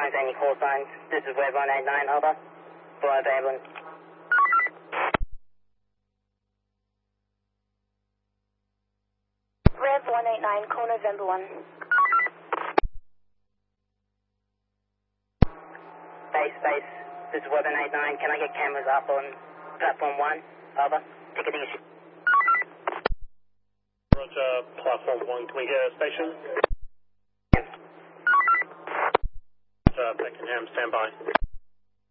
signs, any call signs. This is Web 189, over. Flight ambulance. Rev 189, call November 1. Base. This is Web 189. Can I get cameras up on platform 1? Over. Ticketing issue. Roger, platform 1. Can we get a station? Yes. Beckenham, stand by.